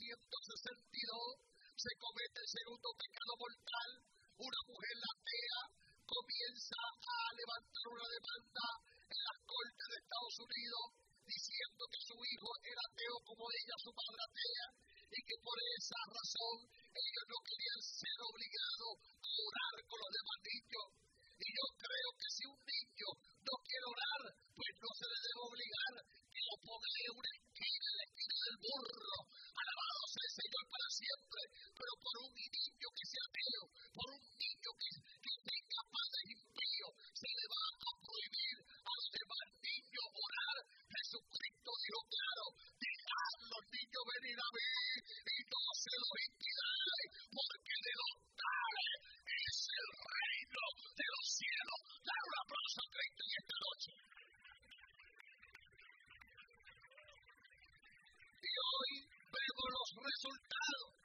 1962 se comete el segundo pecado mortal. Una mujer atea comienza a levantar una demanda en las cortes de Estados Unidos diciendo que su hijo era ateo como ella, su madre atea, y que por esa razón ellos no querían ser obligados a orar con los demás niños. Y yo creo que si un niño no quiere orar, pues no se le debe obligar, que lo ponga en una esquina, en la esquina del burro. Alabado sea el Señor para siempre. Pero por un niño que sea ateo, por un niño que tenga padres impíos, se le va a prohibir a los demás niños orar. Jesucristo dijo claro: dejad los niños venir a mí y no se los impidáis, porque de los tales es el reino de los cielos. Dar un aplauso a Cristo en esta noche. Y hoy vemos los resultados.